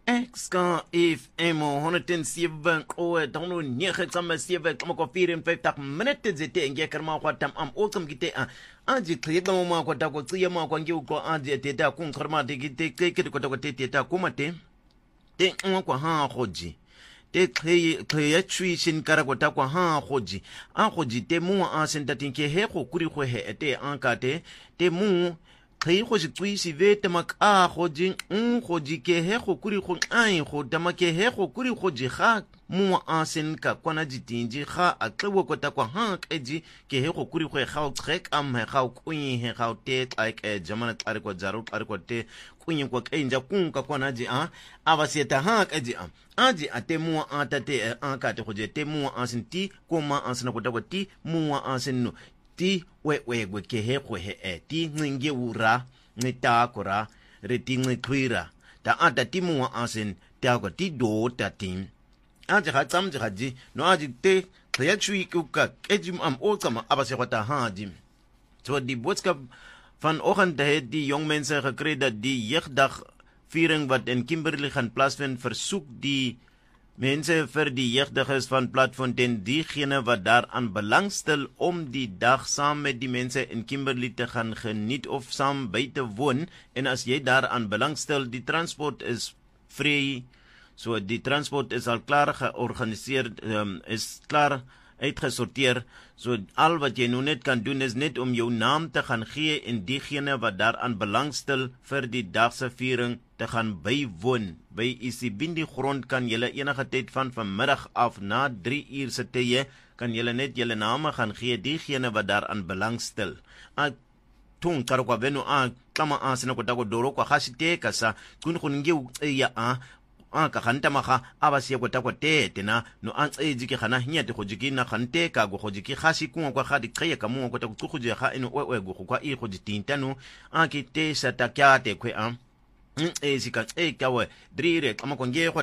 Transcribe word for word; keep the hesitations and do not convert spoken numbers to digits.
Exka F M honderd zeven oe dan negen tsamme sewe kom ko vierenvijftig minute zete ngekerma kwa tam am otum gite a aji kleda mo kwa ta ko tsiya mo kwa ngi ko aji teta kun kharma de gite ke ke ko ta ko teta ko mate te ngwa kwa ha khoji te kle kle ya chui shin kara ko ta kwa ha khoji a khoji te mu a senta tinke he ko kuri ko he te an ka te te mu kei go se tswisi vete mak a go jing un go jike he go kuri go ai go damake he go kuri go jiga mu a sen ka kwana jitinji ga a tlewo ko ta kwa ha keji ke he go kuri go ga o trek am he ga o kunyi he ga o te like e jamana tsare ko jaru tsare ko te kunyi ko kenja kun ka kwana ji a aba seta ha keji a aji ate mu a ta te a ka te go je te mu a sen ti ko ma a sen ko ta ko ti mu a sen no ti we we we ke he go he e ti nginge ura ngita kora re ti ngitwira ta ata ti mu asen ta ko ti do ta tin aja ga tsam ja ji no aji te ya chui ku ka ejim am o tsama abase go ta ha ji so die boodskap van oggend het die jong mense gekry dat die jeugdag viering wat in Kimberley gaan plaasvind versoek die mense vir die jeugdiges van Platfontein diegene wat daaraan belangstel om die dag saam met die mense in Kimberley te gaan geniet of saam by te woon en as jy daaraan belangstel die transport is vry so die transport is al klaar georganiseer um, is klaar uitgesorteer so al wat jy nou net kan doen is net om jou naam te gaan gee en diegene wat daaraan belangstel vir die dagse viering te gaan bywoon. By Isibindi grond kan julle enige tyd van vanmiddag af na drie uur se tye kan julle net julle name gaan gee diegene wat daaraan belangstel. A tung karokwa venu a kama a sina ko tako doro kwa khasite kasa kun kuninge ya a a ka khanta maga abasiya ko tako tete na no a tseji ke khana hinya te khojiki na khante ka go khojiki khasi ku kwa khadi khaya ka mu ko tako khuje kha eno we we go kwa i khojitinta no a ki te sa takya te kwe a e sika e kawe drire kama konge